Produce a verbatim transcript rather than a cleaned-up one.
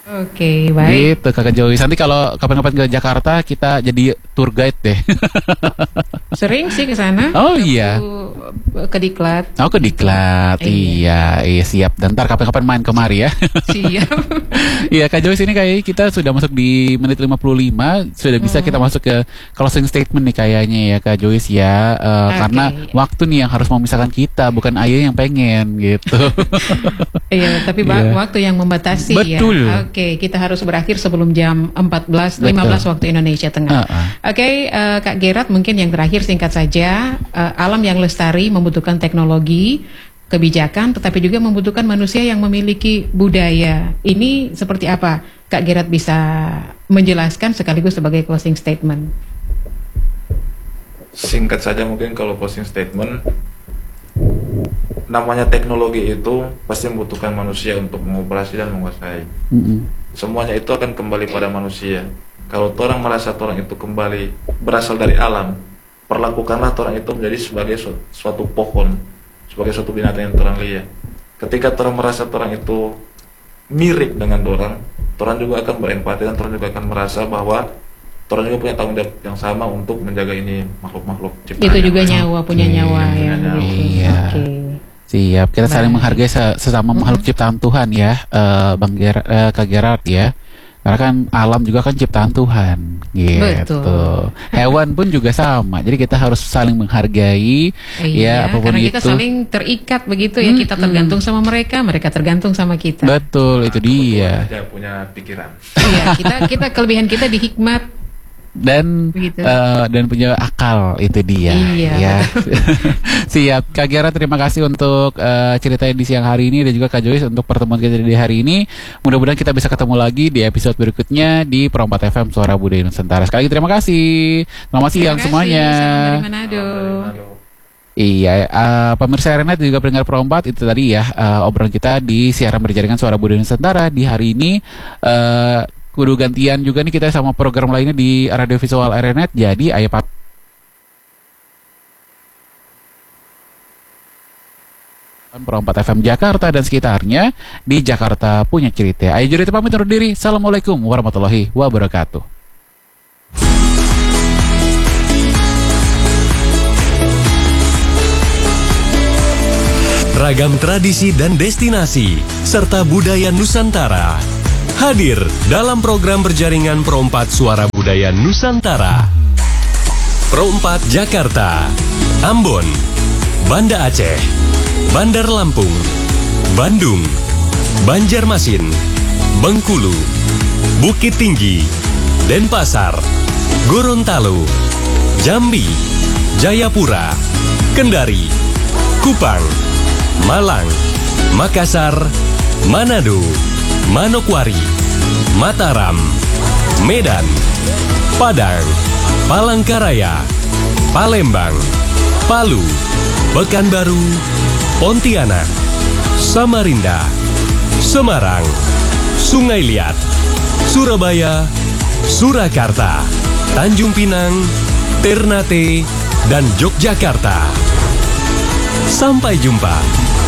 Oke, baik. Gitu Kakak Joyce. Nanti kalau kapan-kapan ke Jakarta kita jadi tour guide deh. Sering sih ke sana. Oh iya. Ke Diklat. Oh ke Diklat. Iya, iya siap. Dan ntar kapan-kapan main kemari ya. Siap. Iya Kak Joyce, ini kayak kita sudah masuk di menit lima puluh lima. Sudah bisa hmm. kita masuk ke closing statement nih kayaknya ya Kak Joyce ya. Uh, okay. Karena waktu nih yang harus memisahkan kita, bukan Ayu yang pengen gitu. Iya, tapi yeah. waktu yang membatasi. Betul. Ya. Oke, kita harus berakhir sebelum jam empat belas lima belas waktu Indonesia Tengah. Uh-uh. Oke, uh, Kak Gerard, mungkin yang terakhir singkat saja. Uh, alam yang lestari membutuhkan teknologi, kebijakan, tetapi juga membutuhkan manusia yang memiliki budaya. Ini seperti apa? Kak Gerard bisa menjelaskan sekaligus sebagai closing statement. Singkat saja mungkin kalau closing statement, namanya teknologi itu pasti membutuhkan manusia untuk mengoperasi dan menguasai. Mm-hmm. Semuanya itu akan kembali pada manusia. Kalau orang merasa orang itu kembali berasal dari alam, perlakukanlah orang itu menjadi sebagai su- suatu pohon, sebagai suatu binatang yang orang lihat. Ketika orang merasa orang itu mirip dengan orang, orang juga akan berempati dan orang juga akan merasa bahwa orang juga punya tanggung jawab yang sama untuk menjaga ini makhluk-makhluk ciptaan. Itu juga nyawa, punya hmm, nyawa ya. ya. Iya. Okay. Siap, kita saling menghargai sesama makhluk ciptaan Tuhan ya, uh, Bang Ger- uh, Kak Gerard ya. Karena kan alam juga kan ciptaan Tuhan, gitu. Betul. Hewan pun juga sama, jadi kita harus saling menghargai, iya, ya apapun karena itu. Kita saling terikat begitu ya, hmm, kita tergantung hmm. sama mereka, mereka tergantung sama kita. Betul, itu dia. Dia punya pikiran. Iya, kita kita kelebihan kita di hikmat. Dan uh, dan punya akal, itu dia. Iya. Ya. Siap, Kak Gerard, terima kasih untuk uh, ceritanya di siang hari ini dan juga Kak Joyce untuk pertemuan kita di hari ini. Mudah-mudahan kita bisa ketemu lagi di episode berikutnya di Perompat F M Suara Budaya Nusantara. Sekali lagi terima kasih. Selamat siang semuanya. Salam dari Manado. Iya, uh, pemirsa Renet juga pendengar Perompat, itu tadi ya uh, obrolan kita di siaran berjaringan Suara Budaya Nusantara di hari ini. Uh, Kudu gantian juga nih kita sama program lainnya di Radio Visual Renet. Jadi ayo pak Perompat F M Jakarta dan sekitarnya di Jakarta Punya Cerita. Ayo jadi pamit undur diri. Assalamualaikum warahmatullahi wabarakatuh. Ragam tradisi dan destinasi serta budaya Nusantara hadir dalam program berjaringan Perompat Suara Budaya Nusantara. Perompat Jakarta, Ambon, Banda Aceh, Bandar Lampung, Bandung, Banjarmasin, Bengkulu, Bukit Tinggi, Denpasar, Gorontalo, Jambi, Jayapura, Kendari, Kupang, Malang, Makassar, Manado, Manokwari, Mataram, Medan, Padang, Palangkaraya, Palembang, Palu, Pekanbaru, Pontianak, Samarinda, Semarang, Sungai Liat, Surabaya, Surakarta, Tanjung Pinang, Ternate, dan Yogyakarta. Sampai jumpa.